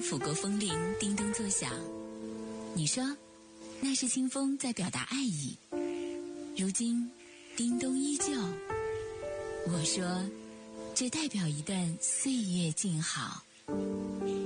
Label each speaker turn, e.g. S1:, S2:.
S1: 拂过风铃，叮咚作响。你说，那是清风在表达爱意。如今，叮咚依旧。我说，这代表一段岁月静好。